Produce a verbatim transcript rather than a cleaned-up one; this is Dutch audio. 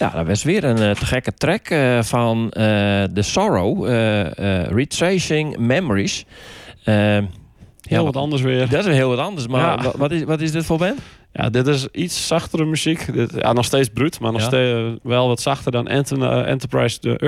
Ja, dat was weer een uh, te gekke track uh, van uh, The Sorrow. Uh, uh, Retracing Memories. Uh, heel ja, wat anders weer. Dat is weer heel wat anders. Maar Ja. wat, wat, is, wat is dit voor band? Ja, dit is iets zachtere muziek. Dit, ja, nog steeds bruut, maar nog Ja. steeds uh, wel wat zachter dan Enter- uh, Enterprise de